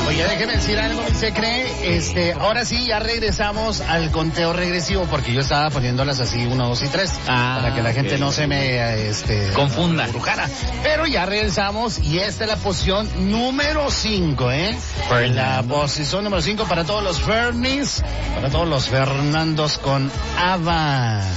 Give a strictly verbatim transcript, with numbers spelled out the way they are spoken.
Oye, déjeme decir algo, mi secre. Este, ahora sí, ya regresamos al conteo regresivo, porque yo estaba poniéndolas así, uno, dos y tres, ah, para que la gente okay. no se me este, confunda. Brujara. Pero ya regresamos y esta es la posición número cinco, ¿eh? La posición número cinco para todos los Fernis, para todos los Fernandos con Ava.